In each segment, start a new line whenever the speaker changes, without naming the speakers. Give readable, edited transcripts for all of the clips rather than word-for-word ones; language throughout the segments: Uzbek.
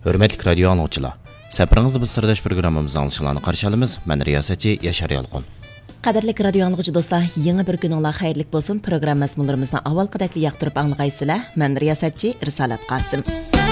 Hürmetli radio anlıqçılar, səfərinizdə biz sırdaş proqramımızı anlaşılanı qarşılayırıq. Mən riyasətçi Yaşar Yalqın.
Qadirlik radio anlıqçı dostlar, yeni bir gününlər xeyirlik bolsun. Proqram məzmunlarımızı avvalqidək yaqtırıb anlığaysızlar. Mən riyasətçi Risalat Qasım.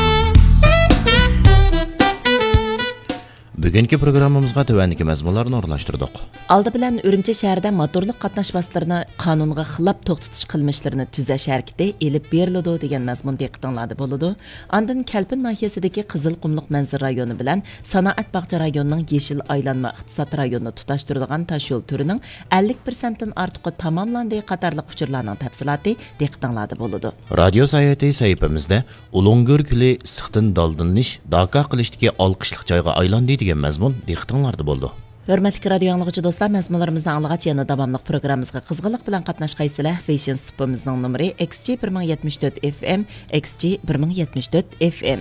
Bugünkü programımızga tövəndiki məzmunlarını orlaşdırdıq.
Aldı bilan Ürümçi şəhərdə motorluq qatnaş vasitələrini qanunğa xilaf to'xtatish qilmishlarini tuzash harakati elib beriladi degan mazmun diqqətinizdə boludu. Ondan Kalpin nahiyasidagi Qizilqumluq manzil rayoni bilan Sanoat bog'cha rayonining Yeshil aylanma iqtisod rayonini tutashtiradigan tosh yo'l turining 50% dan ortiqi tamomlandi qatorliq uchurlarning tafsiloti diqqətinizdə boludu.
Radio sayati sayfamizda Ulung'ur kuli issiqdan daldinlish, daka qilishdagi olqishliq joyga aylandi degan mazmun diqqətinizdə bo'ldi.
Hörmətli radio anlıqçı dostlar, məzmunlarımızı anlığaç yana davamlıq proqramımızga qızğınlıq bilan qatnaşqaysızlar. Fashion Sup'imizning nomeri XG 1074 FM, XG 1074 FM.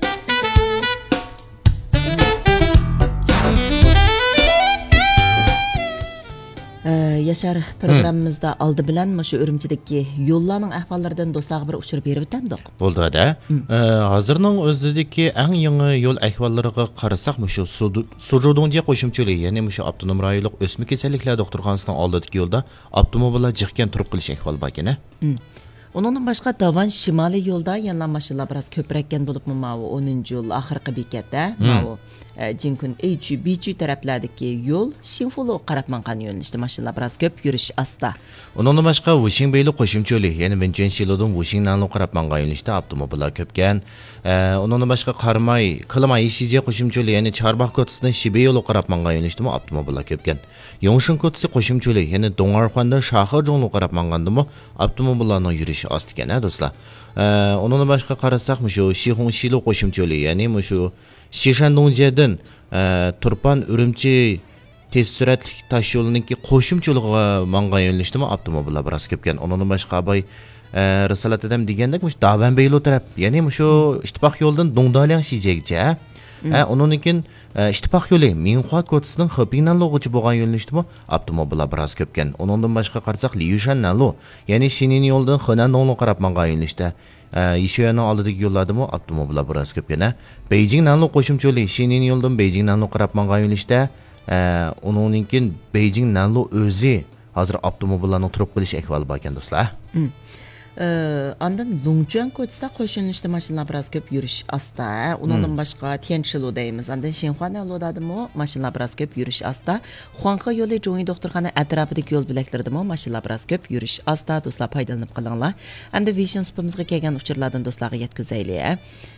Yaşar proqramımızda aldı bilan şu Ürümçidagi yo'llarning ahvollaridan do'stlarga bir uchur berib o'tamdik.
Bo'ldi-da. Hozirning o'zidagi eng yangi yo'l ahvollariga qarasak, shu Surjudongji qo'shimchalik, ya'ni shu avtonom rayonlik o'sma kasalliklar doktorxonasining oldidagi yo'lda avtomobillar jiqgan turib qilish ahvoli bor ekan.
Ondan başqa Davan Şimali yolda yanılan maşınlar biraz köpürəkən bulub mu 10-cu yol axırqı bekətdə Cinkun B2 tərəflərdəki yol Şinfulu qarapmanqan yönlüşdə maşınlar biraz köp yürüş asta.
Ondan başqa Wushinbeyli qo'shimchali, ya'ni Minchen Shilodun Wushinlanlu qarapmanqan yönlüşdə avtomobillar köpkən. Ondan başqa Qarmay, Qilmay Shije qo'shimchali, ya'ni Charbaq ko'tisidan Shibe yo'li qarapmanqan yönlüşdə avtomobillar köpkən. Yongshin ko'tisi qo'shimchali, ya'ni Dongarxondan Shahirjonlu qarapmanqandımı avtomobillarning yurishi osti ekan, do'stlar. Ondan başqa qarasak, shu Shihong Shilo qo'shimchali, ya'ni shu Shishandongjedan Turpan Ürümçi tez süratli tosh yo'liniki qo'shimchaliga mangan yo'nalishdami avtomobillar biroz ko'pkan. Ondan başqa boy Risolat adam degandek Davanbeylo taraf, ya'ni shu ittifoq yo'ldan Dongdalyang Shijegcha, onunkin ittifoq yo'li Minhua ko'tisining Xipinanlo'g'uchi bo'lgan yo'nalishdami avtomobillar biroz ko'pkan. Ondan başqa qarasak Liushanlo, ya'ni Shinin yo'ldan Xinandongga qarab mangan yo'nalishda Yishuyaning oldidagi yo'llardami avtomobillar biroz ko'pkan. Beijingdanlo qo'shimchali Shinin yo'ldan Beijingdanlo qarab mangan yo'nalishda onunkin Beijingdanlo o'zi hozir avtomobillarning turib qilish ahvoli bor ekan, do'stlar.
Ondan Lungchuan ko'tsida qo'shilishda mashinalar biroz ko'p yurish asta. Undan boshqa Tianchilu deymiz. Ondan Shenhuan yo'lidami mashinalar biroz ko'p yurish asta. Xuanxe yo'li Jongi doktorxona atrofidagi yo'l bo'laklardami mashinalar biroz ko'p yurish asta. Do'stlar foydalanib qolinglar. Endi Vision Sup'imizga kelgan uchurlardan do'stlarga yetkazaylik.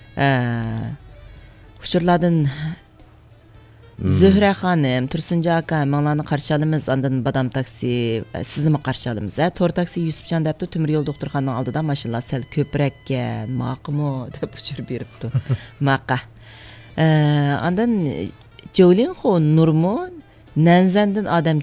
Uchurlardan Zühre Hanım, Tursunca aka, mağlanı qarşı alımız, andan badam taksi, sizni mi qarşı alımız? Tor taksi Yusufcan depti, Tümür yol doktorxananın aldıda maşinlar sel köprəkken, maqı mı? Dep uçur beripti. Maqa. Andan Jolin xo Nurmu, Nanzandın adam